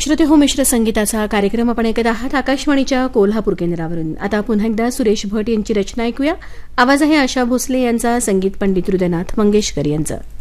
श्रोते हो मिश्र संगीताचा कार्यक्रम आपण ऐकत आहात आकाशवाणीच्या कोल्हापूर केंद्रावरून. आता पुन्हा एकदा सुरेश भट यांची रचना ऐकूया. आवाज आहे आशा भोसले यांचा, संगीत पंडित हृदयनाथ मंगेशकर यांचं.